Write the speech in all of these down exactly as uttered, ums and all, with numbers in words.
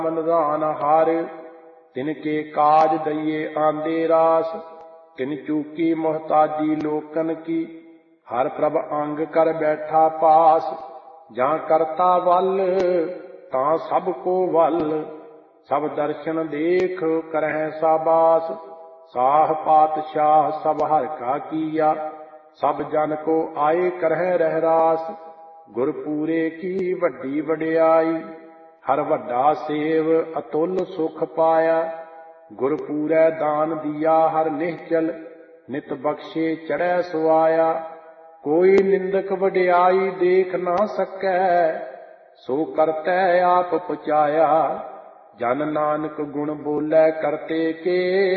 निधान हार, तिनके काज दइए आंदे रास। तिन चूकी मोहताजी लोकन की, हर प्रभ अंग कर बैठा पास। जां करता वल तां सब को वल, सब दर्शन देख करह साबास। साह पातशाह सब हर का किया, सब जन को आए करह रहरास। गुरपूरे की वड्डी वड्याई, हर वड्डा सेव अतुल सुख पाया। गुरपूरै दान दिया हर निश्चल, नित बख्शे चढ़ै सुआया। कोई निंदक वड्याई देख ना सकै, सो करतै आप पचाया। जन नानक गुण बोलै करते के,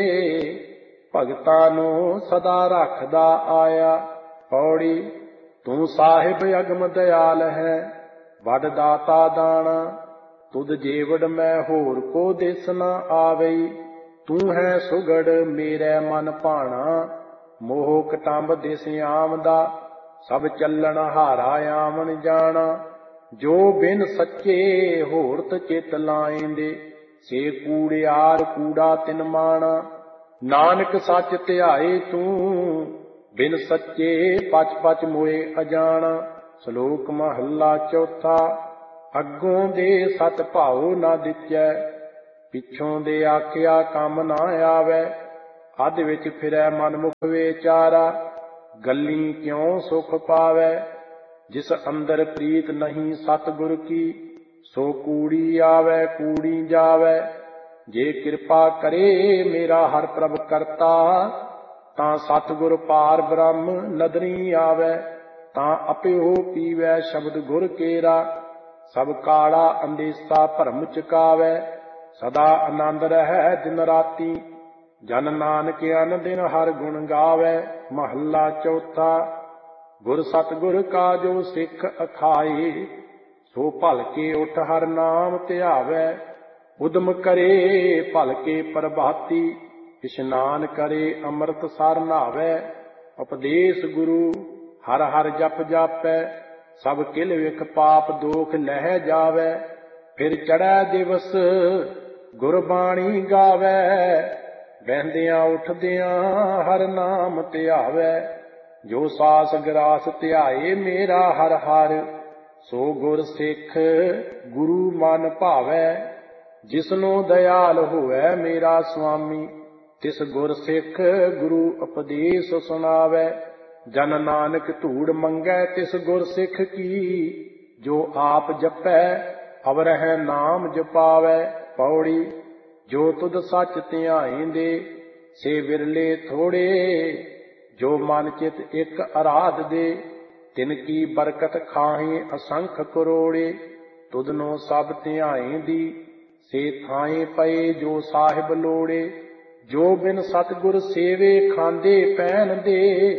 भगतां नूं सदा रखदा आया। पौड़ी तू साहिब अगम दयाल है, वड दाता दाना। तुद जेवड़ मैं होर को दिस न आवई। तू है सुगड़ मेरे मन भाना, मोह कटंब दिस आमदा। सब चलन हारा आवन जाना, जो बिन सच्चे होरत चित लाएंदे। से कूड़ियार कूड़ा तिन माना, नानक सच ध्याए तू। बिन सच्चे पच पच मोए अजाना। श्लोक महला चौथा। अगों दे सत भाओ न दिचै, पिछों दे आखिया कम ना आवे। अध विच फिरै मन मुख विचारा, गल्ली क्यों सुख पावै। जिस अंदर प्रीत नहीं सतगुर की, सो कूड़ी आवे कूड़ी जावै। जे कृपा करे मेरा हर प्रभ करता, तां सतगुर पार ब्रह्म नदरी आवे। तां अपिहो पीवै शब्द गुर केरा, सब काला अंदेसा भरम चुकावै। सदा आनंद रहै दिन राती, जन नानक अन दिन हर गुण गावै। महला चौथा। गुर सतगुर का जो सिख अखाए, सो भलके उठ हर नाम ध्यावै। उदम करे भलके प्रभाती, इशनान करे अमृत सर नहावै। उपदेश गुरु हर हर जप जापै, सब किल विख पाप दोख लह जावै। फिर चढ़ै दिवस गुरबाणी गावै, बहंदियां उठदियां हर नाम ध्यावै। जो सास ग्रास ध्याए मेरा हर हर, सो गुर सिख गुरु मन भावै। जिसनो दयाल होवै मेरा स्वामी, तिस गुर सिख गुरु उपदेश सुनावै। जन नानक धूड़ मंगै तिस गुर सिख की, जो आप जपै अवरह नाम जपावै। पौड़ी जो तुद सच ध्याएंदे, से विरले थोड़े। जो मन चित एक आराध दे, तिनकी बरकत खाहे असंख करोड़े। तुदनो सब ध्याएंदी, से थाए पए जो साहिब लोड़े। जो बिन सतगुर सेवे खांदे पैन दे,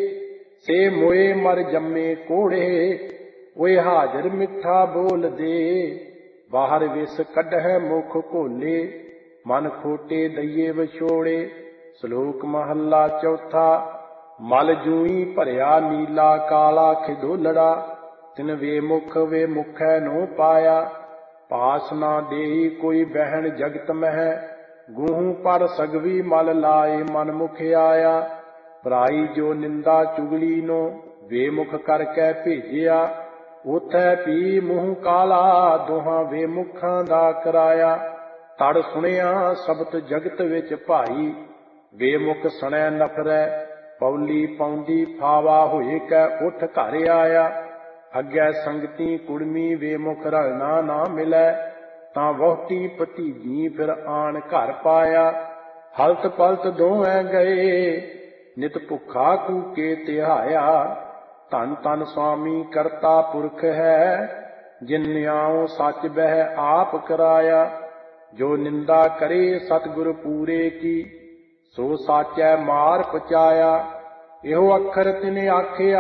से मोए मर जम्मे कोड़े। ओए हाजर मिठा बोल दे, बाहर विस कढ़ै मुख घोले। मन खोटे दइए विछोड़े। श्लोक महला चौथा। मल जूई भरिया नीला काला खिदोलड़ा, तिन वे मुख वे मुखै नो पाया। पास ना देही कोई बहन जगत मह, गूहू पर सगवी मल लाए मन मुख आया। पराई जो निंदा चुगली नो, वे मुख करके भेजिया। उथै पी मूँह काला, दोहां वे मुखां दा कराया। तड़ सुनिया शब्द जगत विच भाई, वे मुख सुनै नफरै। पौली पौंदी फावा होए कै उठ घर आया। अग्गै संगती कुड़मी वे मुख रलना ना मिलै, तां वहुटी भतीजी फिर आन घर पाया। हलत पलत दोवें गए, नित भुखा कूके तिहाया। धन धन स्वामी करता पुरख है, जिन न्याओ सच बह आप कराया। जो निंदा करे सतगुर पूरे की, सो साचै मार पचाया। एहो अखर तिने आखिया,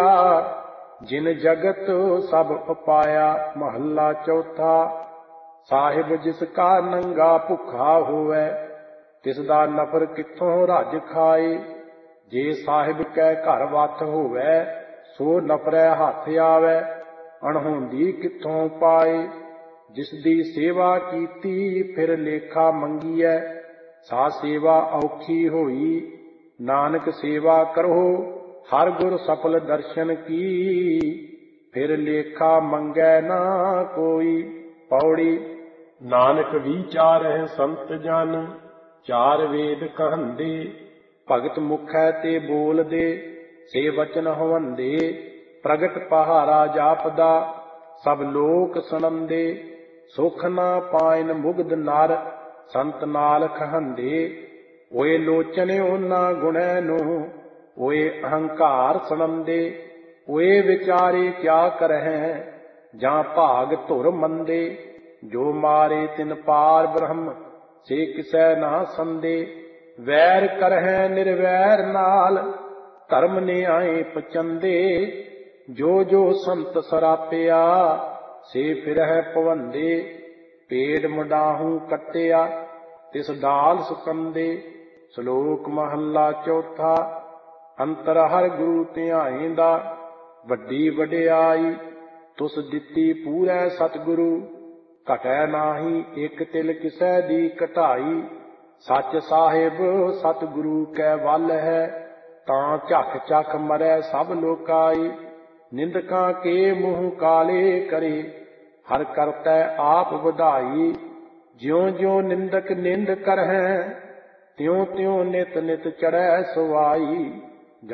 जिन जगत सब उपाया। महला चौथा। साहिब जिसका नंगा भुखा होवै, तिसदा नफर कित्थों रज खाए। जे साहिब कै घर वत होवै, सो नफरै हथ आवै। अणहोंदी कित्थों पाए। ਜਿਸ ਦੀ ਸੇਵਾ ਕੀਤੀ ਫਿਰ ਲੇਖਾ ਮੰਗੀਐ, ਸਾ ਸੇਵਾ ਔਖੀ ਹੋਈ। ਨਾਨਕ ਸੇਵਾ ਕਰੋ ਹਰ ਗੁਰ ਸਫਲ ਦਰਸ਼ਨ ਕੀ, ਫਿਰ ਲੇਖਾ ਮੰਗੈ ਨਾ ਕੋਈ। ਪੌੜੀ। ਨਾਨਕ ਵਿਚਾਰਹਿ ਸੰਤ ਜਨ, ਚਾਰ ਵੇਦ ਕਹੰਦੇ, ਭਗਤ ਮੁਖੈ ਤੇ ਬੋਲਦੇ, ਸੇ ਵਚਨ ਹਵੰਦੇ। ਪ੍ਰਗਟ ਪਹਾਰਾ ਜਾਪਦਾ, ਸਭ ਲੋਕ ਸੁਣੰਦੇ, ਸੁਖ ਨਾ ਪਾਇਨ ਮੁਗਧ ਨਰ, ਸੰਤ ਨਾਲ ਕਹੰਦੇ। ਓਏ ਲੋਚਨ ਉਹਨਾਂ ਗੁਣੈ ਨੂੰ, ਓਏ ਅਹੰਕਾਰ ਸੁਣੰਦੇ। ਓਏ ਵਿਚਾਰੇ ਕਿਆ ਕਰਹਿ, ਜਾਂ ਭਾਗ ਧੁਰ ਮੰਦੇ। ਜੋ ਮਾਰੇ ਤਿਨ ਪਾਰ ਬ੍ਰਹਮ, ਸੇ ਕਿਸੈ ਨਾ ਸੰਦੇ। ਵੈਰ ਕਰਹਿ ਨਿਰਵੈਰ ਨਾਲ, ਧਰਮ ਨਿਆਏ ਪਚੰਦੇ। ਜੋ ਜੋ ਸੰਤ ਸਰਾਪਿਆ, ਸੇ ਫਿਰਹਿ ਭਵੰਦੇ। ਪੇੜ ਮੁਡਾਹੂ ਕੱਟਿਆ, ਤਿਸ ਡਾਲ ਸੁਕੰਦੇ। ਸ਼ਲੋਕ ਮਹੱਲਾ ਚੌਥਾ। ਅੰਤਰ ਹਰਿ ਗੁਰੂ ਧਿਆਏਂਦਾ, ਵੱਡੀ ਵਡਿਆਈ ਤੁਸ ਦਿੱਤੀ ਪੂਰੈ ਸਤਿਗੁਰੂ। ਘਟੈ ਨਾਹੀ ਇਕ ਤਿਲ ਕਿਸੈ ਦੀ ਘਟਾਈ। ਸੱਚ ਸਾਹਿਬ ਸਤਿਗੁਰੂ ਕੈ ਵੱਲ ਹੈ, ਤਾਂ ਝਖ ਝਖ ਮਰੈ ਸਭ ਲੋਕਾਈ। ਨਿੰਦਕਾਂ ਕੇ ਮੂੰਹ ਕਾਲੇ ਕਰੇ, ਹਰ ਕਰਤੈ ਆਪ ਵਧਾਈ। ਜਿਉ ਜਿਉ ਨਿੰਦਕ ਨਿੰਦ ਕਰਹਿ, ਤਿਉ ਤਿਉ ਨਿਤ ਨਿਤ ਚੜ੍ਹੈ ਸੁਆਈ।